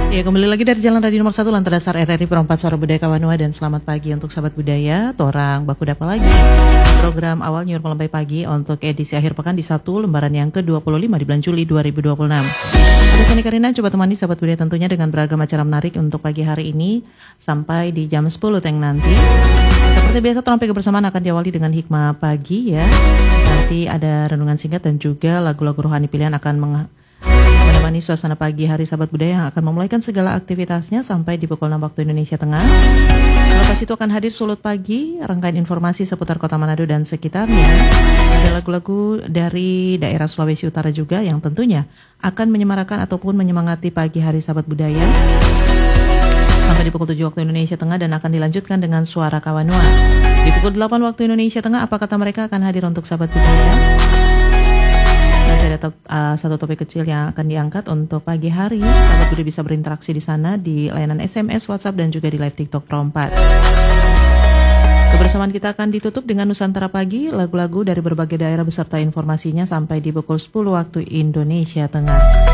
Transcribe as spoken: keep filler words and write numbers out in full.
Ya, kembali lagi dari Jalan Radio Nomor satu Lantai Dasar R R I Perempat Suara Budaya Kawanua. Dan selamat pagi untuk sahabat budaya. Torang baku dapa lagi program awal New York Melambai Pagi untuk edisi akhir pekan di Sabtu lembaran yang ke dua puluh lima di bulan Juli dua ribu dua puluh enam. Ada Sani Karina coba temani sahabat budaya tentunya dengan beragam acara menarik untuk pagi hari ini sampai di jam sepuluh teng nanti. Seperti biasa Torang Pega Bersamaan akan diawali dengan hikmah pagi ya. Nanti ada renungan singkat dan juga lagu-lagu rohani pilihan akan meng menemani suasana pagi hari sahabat budaya yang akan memulaikan segala aktivitasnya sampai di pukul enam waktu Indonesia Tengah. Selepas itu akan hadir Sulut Pagi, rangkaian informasi seputar kota Manado dan sekitarnya. Ada lagu-lagu dari daerah Sulawesi Utara juga yang tentunya akan menyemarakan ataupun menyemangati pagi hari sahabat budaya sampai di pukul tujuh waktu Indonesia Tengah dan akan dilanjutkan dengan Suara Kawanua. Di pukul delapan waktu Indonesia Tengah, apa kata mereka akan hadir untuk sahabat budaya. Nanti ada top, uh, satu topik kecil yang akan diangkat untuk pagi hari. Sahabat budaya bisa berinteraksi di sana di layanan S M S, WhatsApp dan juga di live TikTok Perempat. Kebersamaan kita akan ditutup dengan Nusantara Pagi, lagu-lagu dari berbagai daerah beserta informasinya sampai di pukul sepuluh waktu Indonesia Tengah.